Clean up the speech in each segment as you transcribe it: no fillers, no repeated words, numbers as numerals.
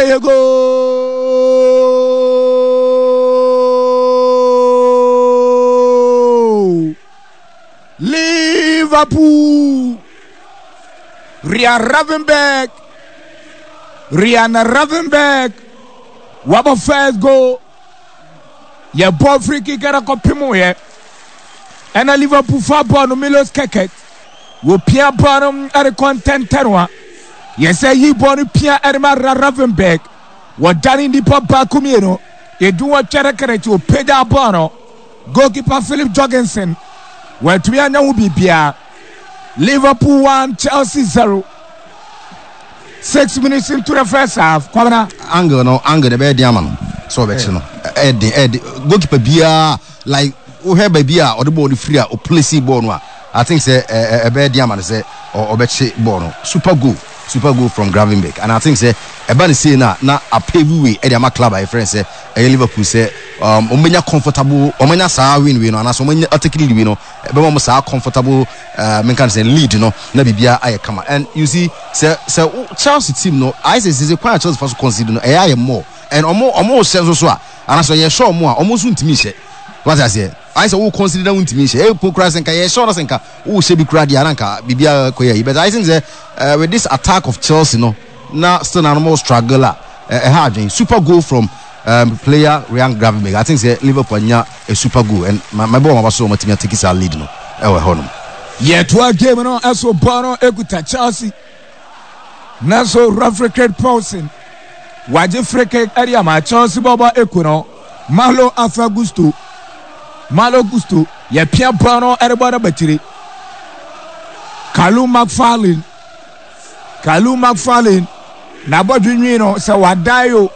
a goal. Liverpool. Rihanna Ravenberg. What a first goal. Your ball free kick at a copimo here. And a Liverpool far ball no Milos Keket. Wo Pierre Bonham at a content terroir. Yes, I born Pierre Edmar Ravenberg. What done in the Papa Cumino. You do what Cherakere to Pedro Bono. Goalkeeper Philip Jorgensen. Where to be a no be Pierre. Liverpool 1, Chelsea 0. 6 minutes into the first half. Angle the bad diamond. So Eddie goalkeeper Bia like whoever Bia or the ball free or policy Bono. I think say a bad diamond say or Betche Bono. Super good from Gravenberg. And I think say a band say na a pay Eddie club by friends say Liverpool say omenya comfortable omenya sa win and as omenya attackingly we know be sa comfortable men can say lead you know na bibia aye kama. And you see say Chelsea team no I say quite Chelsea first consider no aye more and almost sense so and as you show more almost untimi she what I say I say who consider untimi she e pokra senka ye sure senka who she be kra dia nanka bibia koye but I think say with this attack of Chelsea no now still an almost struggle a hard super goal from player Ryan Gravenberg. I think say Liverpool nya a super goal and my boy was so much to take his lead no e we honum yet one game no eso Bono ekuta Chelsea na so Rafricate Paulson waje freke area ma Chelsea baba ekuno Malo Gusto ye Pierre Bono everybody batiri Kalu McFarlane na bodwinwi no se wadayo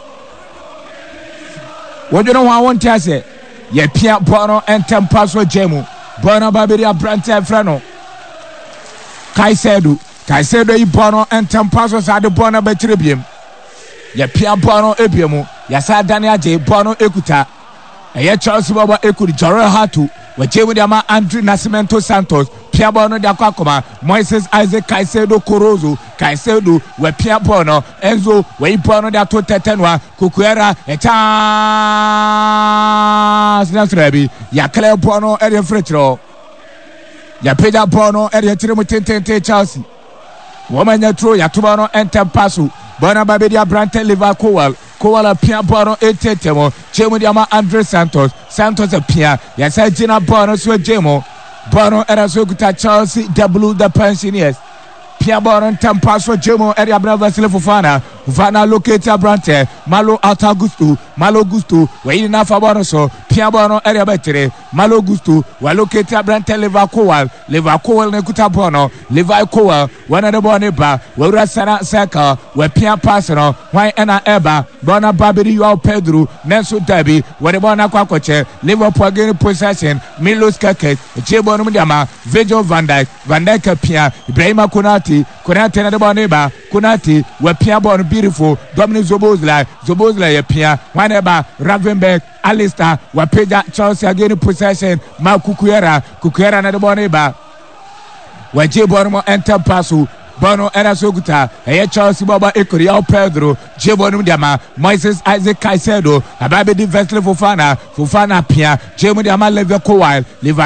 wodo no wa wonte ase ye Pierre Bono entempa so jemu Bono babiri abrante frano Caicedo yi Bono entempa so sa de Bono batiri biem ye Pierre Bono ebiemu ya sa Daniel J Bono ekuta eye Chelsea baba ekuri Jorel Hatu we jemu de ama Andre Nascimento Santos Pierre Bono de akwa Moises Isaac Caicedo we Pierre Bono Enzo we Bono de ato tetenwa Kukuera Nasrebi ya Claire Bono ere fretro ya Pedro Bono ere tiremu tentente Chelsea womanya tro ya Bono entempasu Bono babedi abrante Liverpool Koala Pierre Bono etetemo jemu de ama Andre Santos a Pierre ya sa Gina Bono so jemu Bono era so kuta Chelsea double the pensioners Pierre Bono tampaso jemo area brava Vasile Fofana locate Abrante Malo Gusto we na fa Bono so Pierre Bono area betere Malo Gusto we locate Abrante Liverpool ne kuta Bono Liverpool wana de Bono ba we rasana seka we Pierre Pasano why ena eba Bono babiri you Pedro Nenso Derby we de Bono kwakoche Liverpool gain possession Milos Keket Jebono Mdiama Virgil van Dijk Pierre Ibrahima Konate na de Bono ba Konate we Pierre Bono beautiful Dominic Zobozla ye Pierre whenever Ravenberg Alistair wapeja Chelsea again possession ma Kukuera na de Bono ba waje Bono enter passu Bono era soguta eye Chelsea baba ekori ya Pedro Jebono Diama Moises Isaac Caicedo ababe di Vesle Fofana Pierre Jebono Diama Liverpool